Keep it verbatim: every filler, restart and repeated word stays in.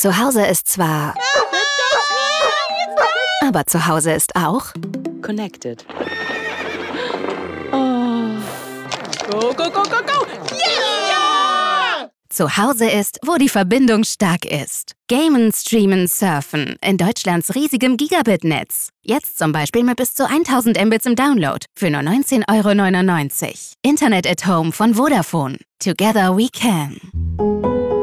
Zu Hause ist zwar... Aber zu Hause ist auch... Connected. Oh. Go, go, go, go, go! Yeah! Zu Hause ist, wo die Verbindung stark ist. Gamen, streamen, surfen. In Deutschlands riesigem Gigabit-Netz. Jetzt zum Beispiel mit bis zu tausend Mbits im Download. Für nur neunzehn Euro neunundneunzig. Internet at Home von Vodafone. Together we can.